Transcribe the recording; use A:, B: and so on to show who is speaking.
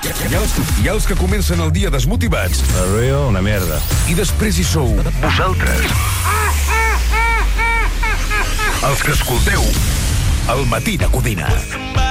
A: Hi ha els que comencen el dia desmotivats.
B: La Rio, una merda.
A: I després hi sou vosaltres. Els que escolteu El matí de Codina.